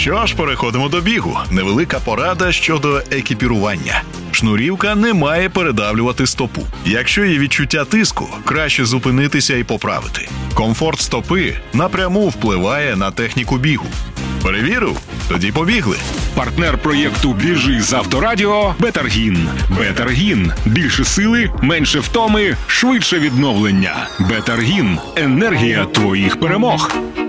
Що ж, переходимо до бігу. Невелика порада щодо екіпірування. Шнурівка не має передавлювати стопу. Якщо є відчуття тиску, краще зупинитися і поправити. Комфорт стопи напряму впливає на техніку бігу. Перевірив? Тоді побігли. Партнер проєкту «Біжи з Авторадіо» – Бетаргін. Бетаргін. Більше сили, менше втоми, швидше відновлення. Бетаргін. Енергія твоїх перемог.